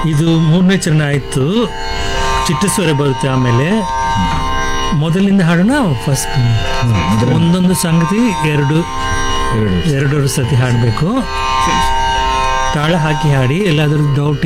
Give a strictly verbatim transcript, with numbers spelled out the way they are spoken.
ಇದು ಮೂರನೇ ಚರಣ ಆಯ್ತು, ಚಿಟ್ಟು ಸ್ವರ ಬರುತ್ತೆ. ಆಮೇಲೆ ಮೊದಲಿಂದ ಹಾಡೋಣ ಫಸ್ಟ್. ಒಂದೊಂದು ಸಂಗತಿ ಎರಡು ಎರಡು ಸತಿ ಹಾಡಬೇಕು. ತಾಳ ಹಾಕಿ ಹಾಡಿ. ಎಲ್ಲಾದ್ರೂ ಡೌಟ್